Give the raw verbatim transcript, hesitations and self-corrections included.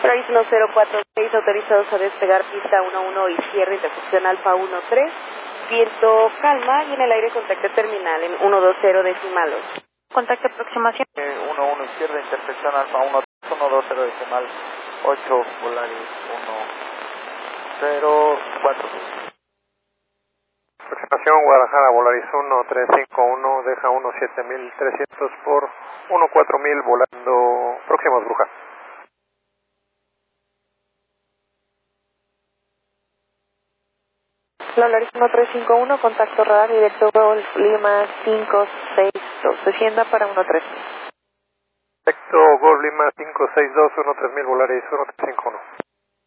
Polaris uno cero cuatro seis, autorizados a despegar pista uno uno y cierre intercepción Alfa uno tres, viento calma y en el aire contacto terminal en uno dos cero decimalos. Contacto aproximación. Eh, uno uno y cierre intercepción Alfa uno dos cero decimal ocho, Polaris uno cero cuatro. Aproximación Guadalajara, Volaris uno tres cinco uno, deja uno siete mil trescientos por uno cuatro mil volando próximos Bruja. Volaris uno tres cinco uno, contacto radar directo Golf Lima cinco seis dos, descienda para uno tres mil. Perfecto, Golf Lima cinco seis dos, uno tres mil Volaris uno tres cinco uno.